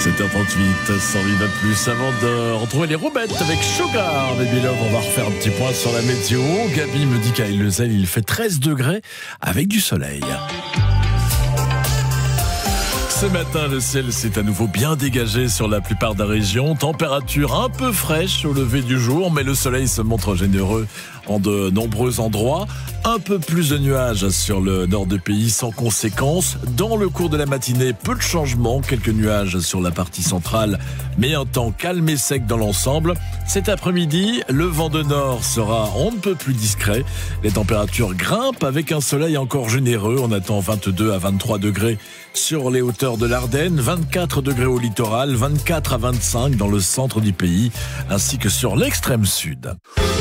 7h38, 108 de plus. Avant de retrouver les roubettes avec Sugar Baby Love, on va refaire un petit point sur la météo. Gabi me dit qu'à Ille-le-Zelle, il fait 13 degrés avec du soleil. Ce matin, le ciel s'est à nouveau bien dégagé sur la plupart des régions. Température un peu fraîche au lever du jour, mais le soleil se montre généreux en de nombreux endroits. Un peu plus de nuages sur le nord du pays sans conséquence. Dans le cours de la matinée, peu de changements. Quelques nuages sur la partie centrale, mais un temps calme et sec dans l'ensemble. Cet après-midi, le vent de nord sera on ne peut plus discret. Les températures grimpent avec un soleil encore généreux. On attend 22 à 23 degrés sur les hauteurs de l'Ardenne, 24 degrés au littoral, 24 à 25 dans le centre du pays, ainsi que sur l'extrême sud.